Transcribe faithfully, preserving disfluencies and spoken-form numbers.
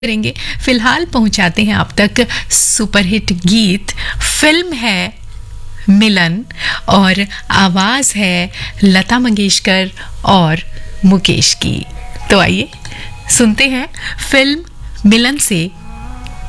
करेंगे। फिलहाल पहुंचाते हैं आप तक सुपरहिट गीत। फिल्म है मिलन और आवाज है लता मंगेशकर और मुकेश की। तो आइए सुनते हैं फिल्म मिलन से